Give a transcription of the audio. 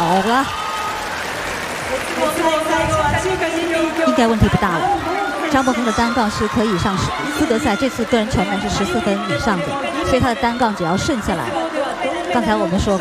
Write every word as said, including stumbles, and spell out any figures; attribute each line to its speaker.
Speaker 1: 了，应该问题不大了。张伯蘅的单杠是可以上资格赛，这次个人成能是十四分以上的，所以他的单杠只要顺下来，刚才我们说。